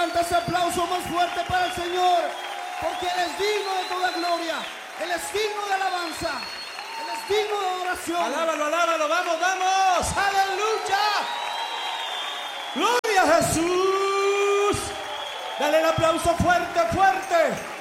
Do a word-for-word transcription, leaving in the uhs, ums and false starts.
Levanta ese aplauso más fuerte para el Señor, porque Él es digno de toda gloria, Él es digno de alabanza, Él es digno de adoración. Alábalo, alábalo, vamos, vamos. Aleluya. Gloria a Jesús. Dale el aplauso fuerte, fuerte.